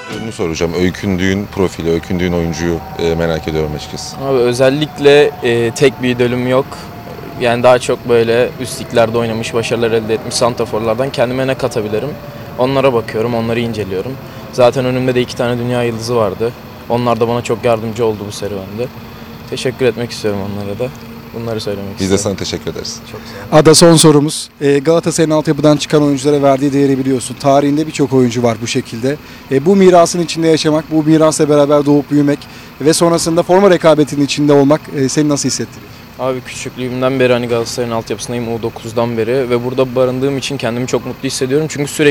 Bunu soracağım. Öykündüğün profili, öykündüğün oyuncuyu merak ediyorum açıkçası. Abi özellikle tek bir idolüm yok. Yani daha çok böyle üst liglerde oynamış, başarılar elde etmiş santraforlardan kendime ne katabilirim? Onlara bakıyorum, onları inceliyorum. Zaten önümde de 2 tane dünya yıldızı vardı. Onlar da bana çok yardımcı oldu bu serüvende. Teşekkür etmek istiyorum onlara da. Bunları söylemek Biz de istiyorum. sana teşekkür ederiz. Çok sağ ol. Ada son sorumuz. Galatasaray'ın altyapıdan çıkan oyunculara verdiği değeri biliyorsun. Tarihinde birçok oyuncu var bu şekilde. Bu mirasın içinde yaşamak, bu mirasla beraber doğup büyümek ve sonrasında forma rekabetinin içinde olmak seni nasıl hissettiriyor? Abi küçüklüğümden beri hani Galatasaray'ın altyapısındayım U9'dan beri ve burada barındığım için kendimi çok mutlu hissediyorum. Çünkü sürekli